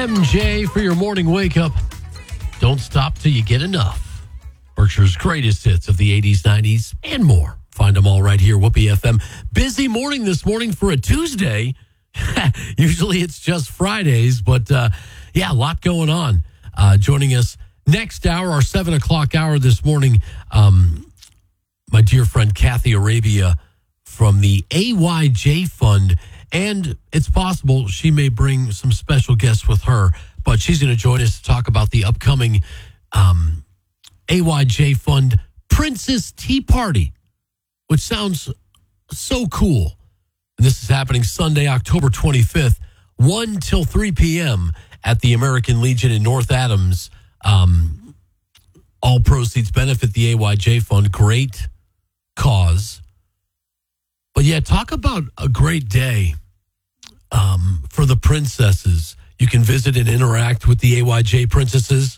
MJ for your morning wake up. Don't stop till you get enough. Berkshire's greatest hits of the 80s, 90s, and more. Find them all right here, Whoopee FM. Busy morning this morning for a Tuesday. Usually it's just Fridays, but a lot going on. Joining us next hour, our 7 o'clock hour this morning, my dear friend Kathy Arabia from the AYJ Fund. And it's possible she may bring some special guests with her, but she's going to join us to talk about the upcoming AYJ Fund Princess Tea Party, which sounds so cool. And this is happening Sunday, October 25th, 1 till 3 p.m. at the American Legion in North Adams. All proceeds benefit the AYJ Fund. Great cause. But yeah, talk about a great day for the princesses. You can visit and interact with the AYJ princesses.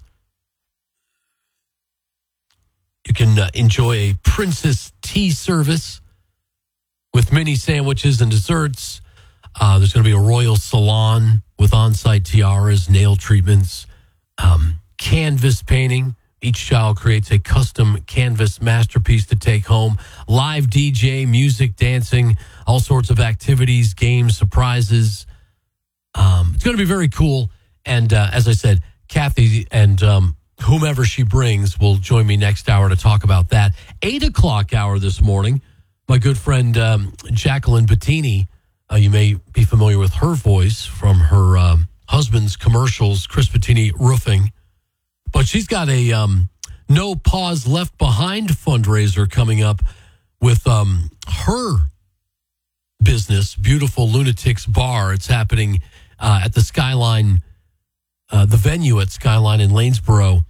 You can enjoy a princess tea service with mini sandwiches and desserts. There's going to be a royal salon with on-site tiaras, nail treatments, canvas painting. Each child creates a custom canvas masterpiece to take home. Live DJ, music, dancing, all sorts of activities, games, surprises. It's going to be very cool. And as I said, Kathy and whomever she brings will join me next hour to talk about that. 8 o'clock hour this morning, my good friend Jacqueline Bettini. You may be familiar with her voice from her husband's commercials, Chris Bettini Roofing. But she's got a No Pause Left Behind fundraiser coming up with her business, Beautiful Lunatics Bar. It's happening at the Skyline, the venue at Skyline in Lanesboro,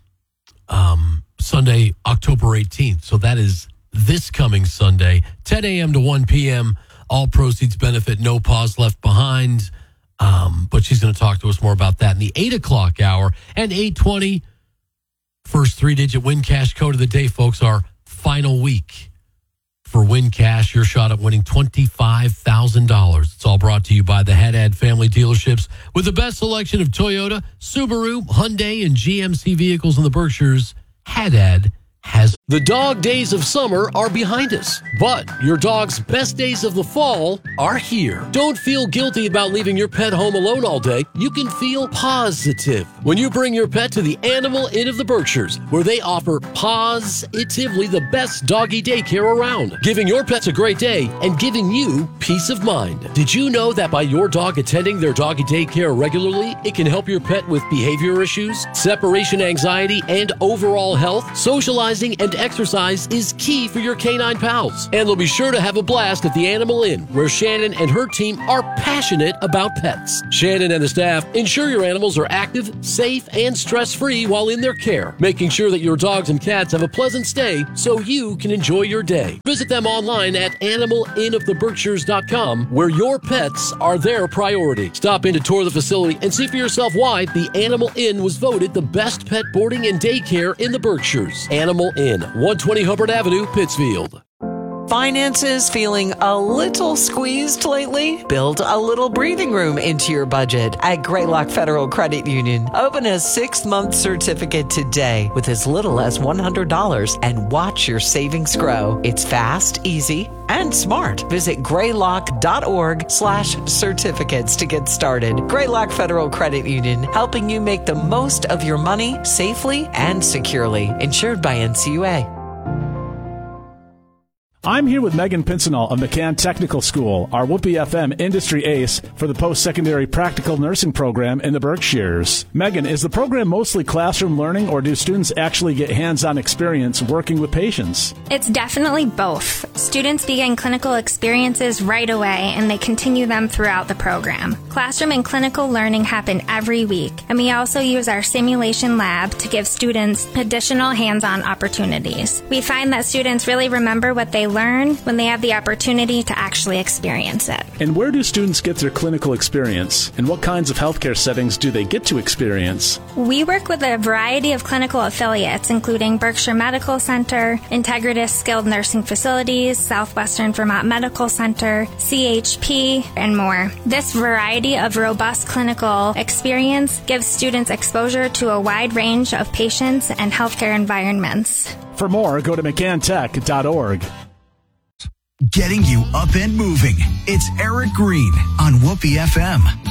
Sunday, October 18th. So that is this coming Sunday, 10 a.m. to 1 p.m. All proceeds benefit No Pause Left Behind. But she's going to talk to us more about that in the 8 o'clock hour. And 8:20, first three-digit Win Cash code of the day, folks, our final week for Win Cash. Your shot at winning $25,000. It's all brought to you by the Haddad Family Dealerships with the best selection of Toyota, Subaru, Hyundai, and GMC vehicles in the Berkshires. Haddad has. The dog days of summer are behind us, but your dog's best days of the fall are here. Don't feel guilty about leaving your pet home alone all day. You can feel positive when you bring your pet to the Animal Inn of the Berkshires, where they offer positively the best doggy daycare around, giving your pets a great day and giving you peace of mind. Did you know that by your dog attending their doggy daycare regularly, it can help your pet with behavior issues, separation anxiety, and overall health? Socializing and exercise is key for your canine pals. And they'll be sure to have a blast at the Animal Inn, where Shannon and her team are passionate about pets. Shannon and the staff ensure your animals are active, safe, and stress-free while in their care, making sure that your dogs and cats have a pleasant stay so you can enjoy your day. Visit them online at animalinoftheberkshires.com, where your pets are their priority. Stop in to tour the facility and see for yourself why the Animal Inn was voted the best pet boarding and daycare in the Berkshires. Animal Inn, 120 Hubbard Avenue, Pittsfield. Finances feeling a little squeezed lately? Build a little breathing room into your budget at Greylock Federal Credit Union. Open a 6-month certificate today with as little as $100 and watch your savings grow. It's fast, easy, and smart. Visit greylock.org/certificates to get started. Greylock Federal Credit Union, helping you make the most of your money safely and securely. Insured by NCUA. I'm here with Megan Pincinel of McCann Technical School, our Whoopee FM industry ace for the post-secondary practical nursing program in the Berkshires. Megan, is the program mostly classroom learning, or do students actually get hands-on experience working with patients? It's definitely both. Students begin clinical experiences right away, and they continue them throughout the program. Classroom and clinical learning happen every week, and we also use our simulation lab to give students additional hands-on opportunities. We find that students really remember what they learn when they have the opportunity to actually experience it. And where do students get their clinical experience? And what kinds of healthcare settings do they get to experience? We work with a variety of clinical affiliates, including Berkshire Medical Center, Integritas Skilled Nursing Facilities, Southwestern Vermont Medical Center, CHP, and more. This variety of robust clinical experience gives students exposure to a wide range of patients and healthcare environments. For more, go to mccantech.org. Getting you up and moving. It's Eric Green on Whoopee FM.